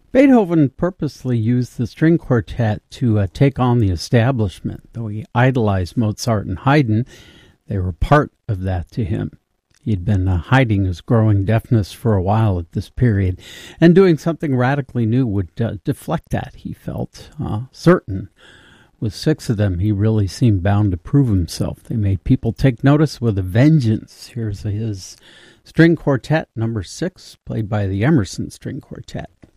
Beethoven purposely used the string quartet to take on the establishment. Though he idolized Mozart and Haydn, they were part of that to him. He had been hiding his growing deafness for a while at this period, and doing something radically new would deflect that, he felt certain. With 6 of them, he really seemed bound to prove himself. They made people take notice with a vengeance. Here's his string quartet, number 6, played by the Emerson String Quartet.